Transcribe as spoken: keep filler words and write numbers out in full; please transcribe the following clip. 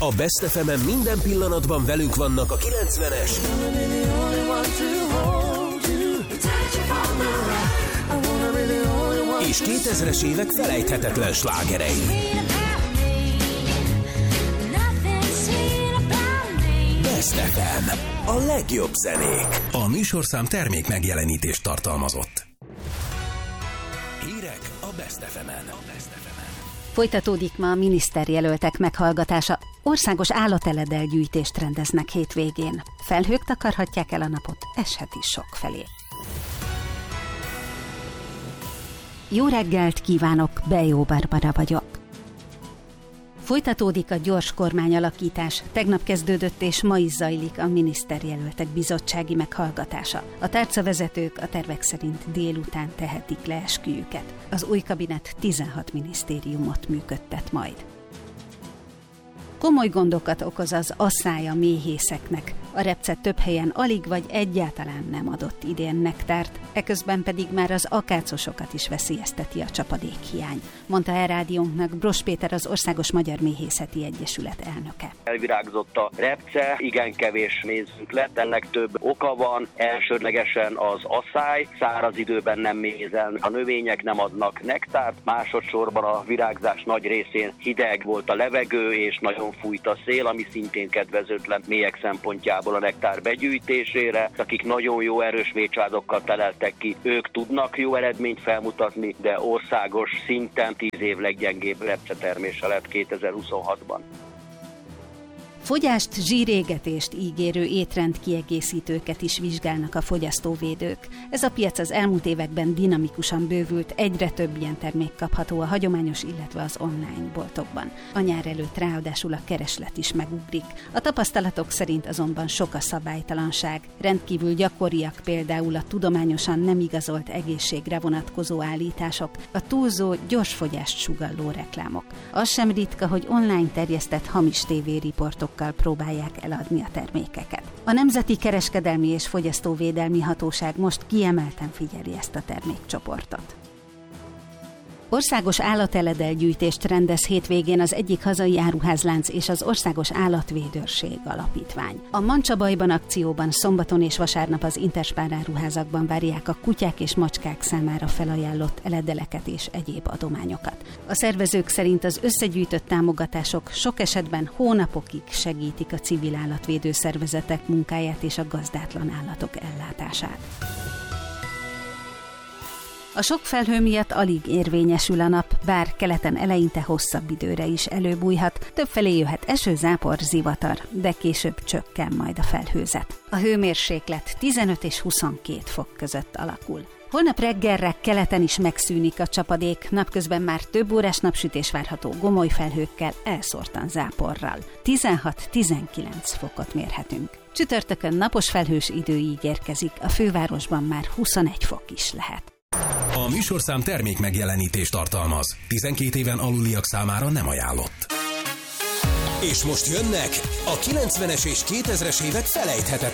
A Best ef emen minden pillanatban velünk vannak a kilencvenes és kétezres évek felejthetetlen slágerei. Best ef em, a legjobb zenék. A műsorszám termék megjelenítést tartalmazott. Hírek a Best ef emen. Folytatódik ma a miniszterjelöltek meghallgatása. Országos állateledel-gyűjtést rendeznek hétvégén. Felhők takarhatják el a napot, eshet is sokfelé. Jó reggelt kívánok, Bejó Barbara vagyok. Folytatódik a gyors kormányalakítás. Tegnap kezdődött és ma is zajlik a miniszterjelöltek bizottsági meghallgatása. A tárcavezetők a tervek szerint délután tehetik le esküjüket. Az új kabinet tizenhat minisztériumot működtet majd. Komoly gondokat okoz az asszály a méhészeknek. A repce több helyen alig vagy egyáltalán nem adott idén nektárt, eközben pedig már az akácosokat is veszélyezteti a csapadékhiány, mondta el rádiónknak Bross Péter, az Országos Magyar Méhészeti Egyesület elnöke. Elvirágzott a repce, igen kevés mézünk lett, ennek több oka van, elsődlegesen az asszály, száraz időben nem mézel, a növények nem adnak nektárt, másodszorban a virágzás nagy részén hideg volt a levegő és nagyon fújt a szél, ami szintén kedvezőtlen méhek szempontjából a nektár begyűjtésére. Akik nagyon jó erős méhcsaládokkal teleltek ki, ők tudnak jó eredményt felmutatni, de országos szinten tíz év leggyengébb repcetermése lett kétezer-huszonhatban. Fogyást, zsírégetést ígérő étrendkiegészítőket is vizsgálnak a fogyasztóvédők. Ez a piac az elmúlt években dinamikusan bővült, egyre több ilyen termék kapható a hagyományos, illetve az online boltokban. A nyár előtt ráadásul a kereslet is megugrik. A tapasztalatok szerint azonban sok a szabálytalanság. Rendkívül gyakoriak például a tudományosan nem igazolt egészségre vonatkozó állítások, a túlzó, gyorsfogyást sugalló reklámok. Az sem ritka, hogy online terjesztett hamis tévériportok próbálják eladni a termékeket. A Nemzeti Kereskedelmi és Fogyasztóvédelmi Hatóság most kiemelten figyeli ezt a termékcsoportot. Országos állateledel-gyűjtést rendez hétvégén az egyik hazai áruházlánc és az Országos Állatvédőrség Alapítvány. A Mancsabajban akcióban szombaton és vasárnap az Interspár áruházakban várják a kutyák és macskák számára felajánlott eledeleket és egyéb adományokat. A szervezők szerint az összegyűjtött támogatások sok esetben hónapokig segítik a civil állatvédő szervezetek munkáját és a gazdátlan állatok ellátását. A sok felhő miatt alig érvényesül a nap, bár keleten eleinte hosszabb időre is előbújhat, többfelé jöhet eső, zápor, zivatar, de később csökken majd a felhőzet. A hőmérséklet tizenöt és huszonkét fok között alakul. Holnap reggelre keleten is megszűnik a csapadék, napközben már több órás napsütés várható gomoly felhőkkel, elszórtan záporral. tizenhat-tizenkilenc fokot mérhetünk. Csütörtökön napos felhős idő ígérkezik, a fővárosban már huszonegy fok is lehet. A műsorszám termék megjelenítést tartalmaz. tizenkét éven aluliak számára nem ajánlott. És most jönnek a kilencvenes és kétezres évek felejthetetlen